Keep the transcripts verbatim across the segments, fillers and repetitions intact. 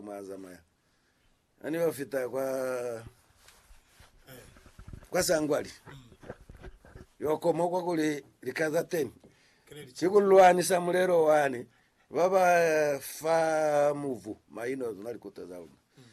mazamaya ani wafita kwa kwa sangwali yoko moko kuli likaza teni sikulwani samulero wani baba fa muvu maino nalikuta zawo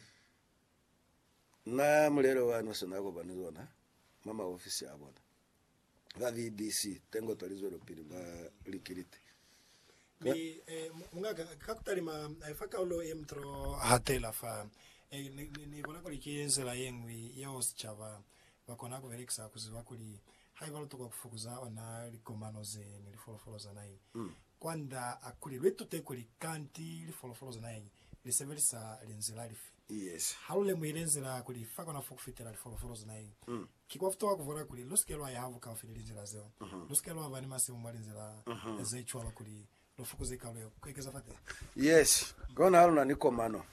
na mulero wani sonako banizona mama ofisi abona va V D C tengo tolizo lopili ba likirite ni mungaga kakutalima ifaka ulo emtro hatela fa ni ni bona kuli kienzela yengwi yos chava bakona ko verekisa kuziwa kuli haibalo to kufukuza ona likomano ze ni folofolo za nai kwanda akuli letu te kuli kanti li folofolo za nai lisevelisa lenzela lifi yes haule mwirenzela kuli faka na fokufitela li folofolo za nai kikwafutoka kuvora kuli luskelo ya havu ka fidelizela zeo luskelo abani masimu mwalinzela ezaichwa kuli lofukuze kalwe kwekeza fate yes kona haluna nikomano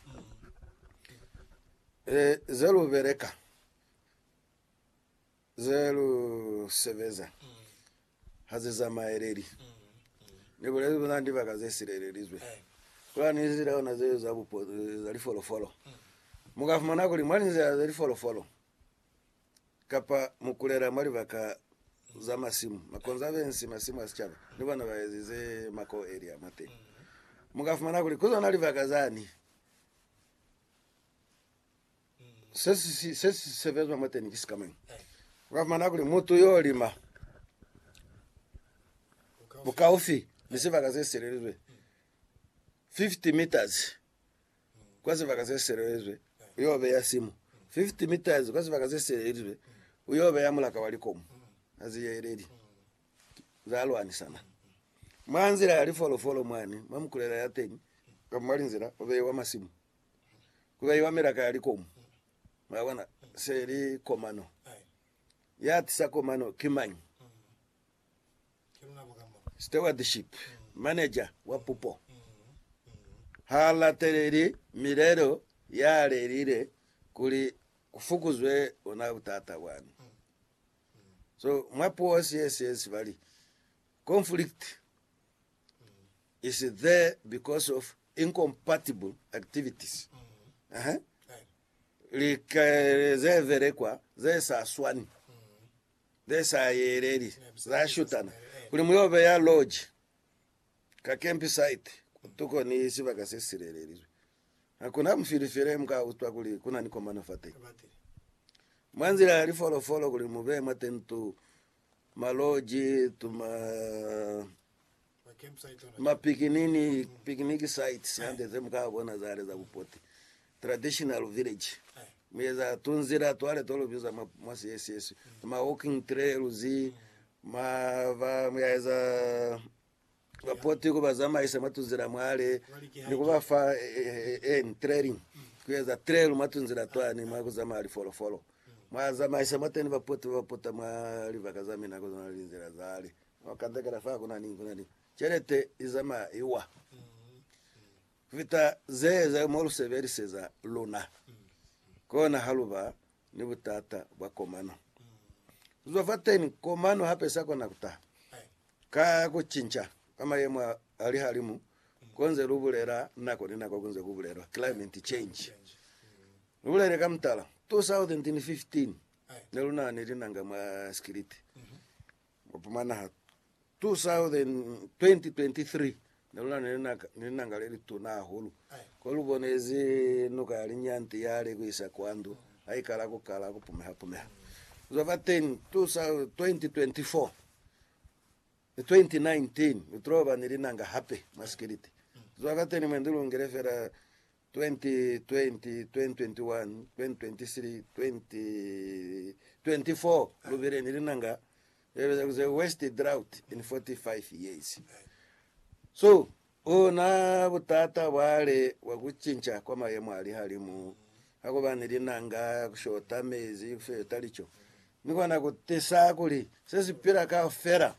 eh zelu vereka zelu seveza haziza maereri nibule bunandi bakazesirerelizwe kwani zira ona zeyo zabupo zali follow follow mugafumana kuli mwalinze zali follow follow kapa mukulera mali baka za masimu makonzavensi masimu asichaba nibana bazize mako area mate mugafumana kuli kuzo nali bakazani sesi sesi seveza mate ni kiskameng mugafumana kuli mutu yolima bukaufi nisiva kazeserezwe fifty meters kwazi vakazeserezwe uyobe ya simu fifty meters kwazi vakazeserezwe uyobe ya mulaka walikomu aziyereri zalwani sana mwanzira yali follow follow mwani mamukulera yateni kamwalinzira obe wa masimu kuba yiwameraka yalikomu mabona seri komano yatisa komano kimanyi stewardship manager wa pupo hala tereri mirero ya lerire kuli kufukuzwe ona utata wani so mwapo C S S bali conflict is there because of incompatible activities aha uh -huh. Likazevere kwa zesa swani zesa yereri za shutana kuli muyobe ya lodge ka campsite tuko ni siva kasesirerelizwe hakuna mfirifire mga utwa kuli kuna niko manufate mwanzira yali follow follow kuli mube matentu maloji tuma ma pikinini picnic sites ande zemka bona zare za bupote traditional village mweza tunzira twale tolo biza ma C S S ma walking trails ma va mweza bapoti ko bazama isa matunzira mwale nikuba fa en training kweza trail matunzira twani makuzama ali follow follow mwazama isa mateni bapoti bapota mwali bakazami nako zanalinzira zali wakandekera fa kuna nini kuna nini cherete izama iwa vita zeze molu severi seza luna kona haluba ni butata bakomano uzofateni komano hapesa kona kuta ka kuchincha kama yemwa ali halimu konze rubulera nako ninako konze kubulera climate change rubulera kamtala two thousand fifteen neluna nilinanga ma skiriti opumana two thousand twenty-three neluna nilinanga nilinanga leli tuna hulu kolubonezi nuka yalinyanti yale kuisa kwandu aikala kukala kupumeha pumeha uzofateni twenty twenty-four twenty nineteen utroba nilinanga happy maskiriti zwakateni mwendulu ngerefera twenty twenty twenty twenty-one twenty twenty-three twenty twenty-four lubire nilinanga there was a wasted drought in forty-five years so ona butata wale wakuchincha kwa mayemo ali halimu hako banilinanga kushota mezi kufeta licho niko na kutesa kuli sisi pira ka fera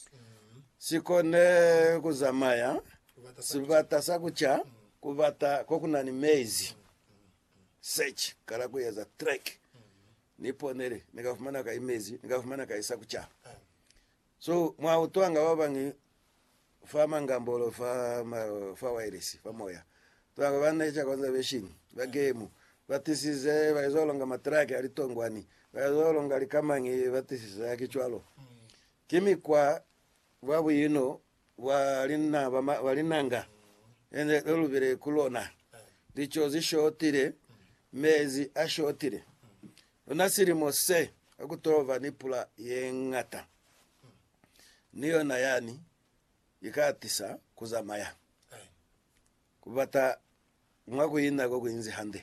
sikone kuzamaya sibata sakucha kubata kokunani mezi search kala kuyeza trek niponere nikafumana ka imezi nikafumana ka isakucha so mwa utwanga wabangi fama ngambolo fama fa wireless famoya twako bane cha kwanza beshini bagemu batisize bayizolonga matraki alitongwani bayizolonga alikamangi batisize akichwalo kimi kwa wabu yino walina walinanga ende olubere kulona dicho zishotire mezi ashotire onasiri mose akutrova nipula yengata niyo na yani ikatisa kuzamaya kubata mwaku yina go inzi hande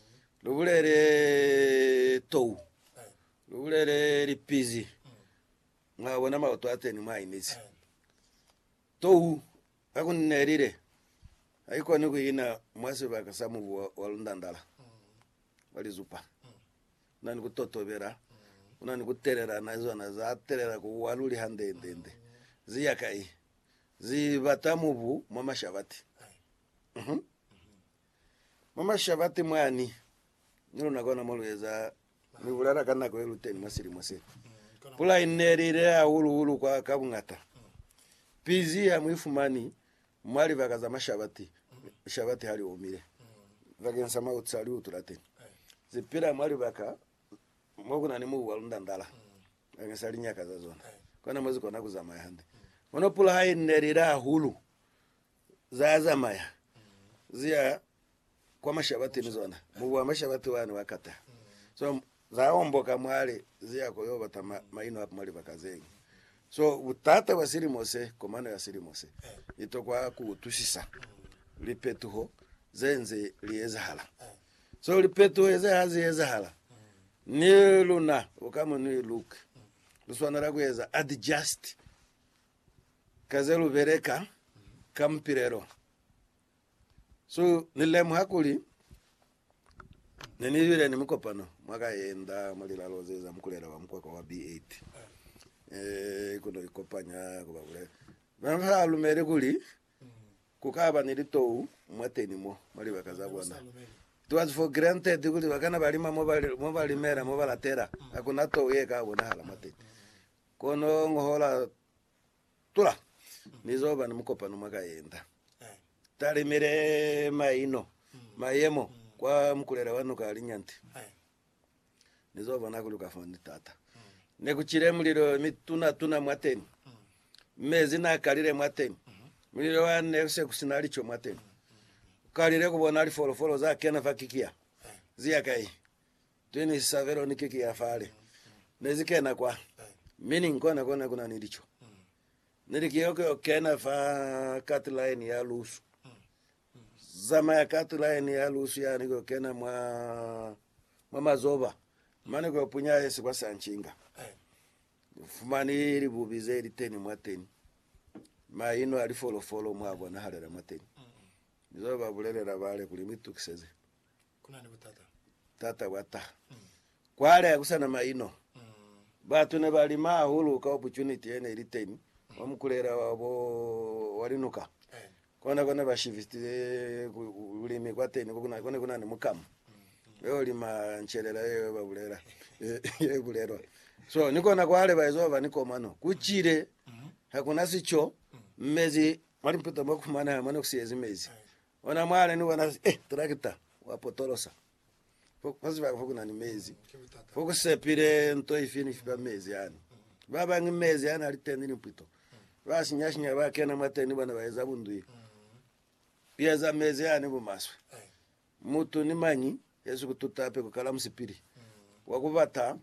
lubulere tou lubulere ripizi mwabona maoto ateni mwainizi tou akunerire aiko ni kuyina mwase bakasamu walundandala walizupa nani kutotobera unani kuterera nazo na za terera ku waluli hande ndende ziyakai zibatamubu mama shabati mhm mama shabati mwani nilo nakona molweza ni bulala kana ko eluteni masiri mwase pula inerire awulu ulu kwa kabungata pizi ya mwifumani mwali bakaza mashabati shabati hali omire vagensa ma utsali uturate zipira mwali baka mwoguna ni mu walunda ndala vagensa linyaka za zona kona mwezi kona kuzama hande monopula hai nerira hulu za zamaya zia kwa mashabati nizona mu mashabati wani wakata so zaomboka mwali zia koyoba tama maino hapo mwali bakazengi so utata wasiri mose komano ya siri mose itokwa kutusisa lipetuho zenze liyezahala so lipetuho eze hazi yezahala ni luna ukamu ni look luswana ragweza adjust kazelu bereka kampirero so nilemu hakuli nenivile ni mkopano mwaka yenda mwalila lozeza mkulera wa mkwaka wa B eight eh kuno ikopanya kubabule bamha lumere kuli kukaba nilitou mwateni mo mali bakaza bwana it was for granted kuli bakana balima mobile mobile mera mobile tera akuna to yeka bona hala mate kono ngohola tula nizoba ni mkopano mwaka yenda tali mere maino mayemo kwa mkulera wanu kalinyanti nizoba nakuluka fondi tata nekuchire muliro mituna tuna mwateni mezi na kalire mwateni muliro wane se kusinali cho mwateni kalire kubona ali folo folo za kena fakikia zia kai tweni savero nikiki ya fale nezikena kwa meaning kona kona kuna nilicho nilikioko kena fa cut line ya lusu zama ya cut line ya lusu ya niko kena mwa mama zoba mane ko punya yesi kwa sanchinga fumani ribubize riteni mwateni maino ali follow follow mwabo na halera mwateni nizo babulelera bale kulimitu kiseze kuna ni butata tata wata kwale akusana maino batu ne bali mahulu ka opportunity ene riteni omukulera wabo walinuka kona kona bashiviste ulimi kwateni kuna kona kuna ni mukamu wewe lima nchelera yewe babulera ye bulero so niko na kwale baizova niko mano kuchire hakuna sicho mezi mali mpita mwakumana mano kusiyezi mezi ona mwale ni wana eh trakita wapotolosa fokuzi bakufuna ni mezi fokusepire nto ifini fiba mezi yani baba ngi mezi yani aliteni ni mpito basi nyashinya bakena mateni bana baiza bundu pia za mezi yani bumaswe mutu ni manyi yesu kututape kukala msipiri wakubata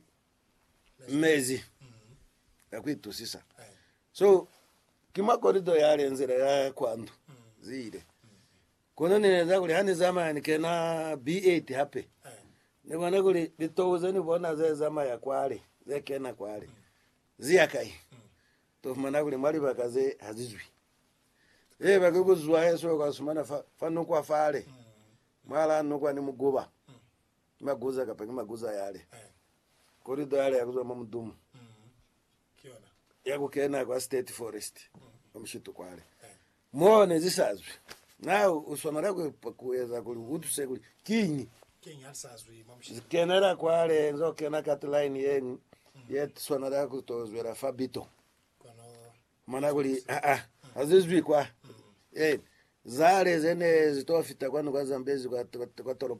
mezi ya kwitu sisa so kima korido yale nzira ya kwandu zile kono neza kuli hani zama ni kena B eight hape ne bana kuli bitoze ni bona ze zama ya kwale ze kena kwale zia kai to mana kuli mali bakaze hazizwi eh bakuzwa yeso kwa sumana fanu kwa fale mala nukwa ni muguba maguza kapanga maguza yale korido yale yakuzwa mamudumu kiona yako kena kwa state forest omshitu kwale muone zisazwe nawe usonara kuweza kuli utuse kuli kinyi kinyi alsazwe mamshi kenera kwale nzo kena cut line yenu yet sonara kutozwera fabito kono mana kuli a a azizwi kwa eh zale zene zitofita kwanu kwa zambezi kwa, kwa, kwa toropo